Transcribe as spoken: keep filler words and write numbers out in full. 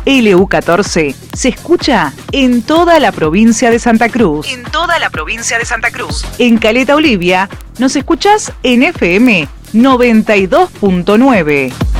L U catorce se escucha en toda la provincia de Santa Cruz. En toda la provincia de Santa Cruz. En Caleta Olivia nos escuchás en F M noventa y dos punto nueve.